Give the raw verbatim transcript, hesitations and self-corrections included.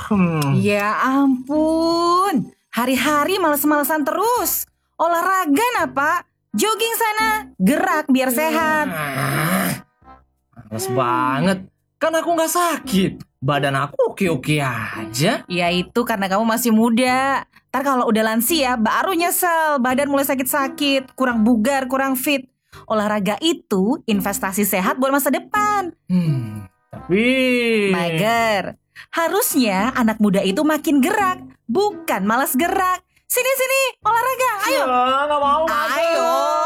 Hmm. Ya ampun, hari-hari males-malesan terus. Olahraga nah Pak, jogging sana, gerak biar sehat. Males banget, kan aku gak sakit. Badan aku oke-oke aja. Ya itu karena kamu masih muda. Ntar kalau udah lansia baru nyesel, badan mulai sakit-sakit, kurang bugar, kurang fit. Olahraga itu investasi sehat buat masa depan. Hmm, tapi... Mager. Harusnya anak muda itu makin gerak, bukan malas gerak. Sini-sini, olahraga, ayo. Ya, gak mau. Ayo.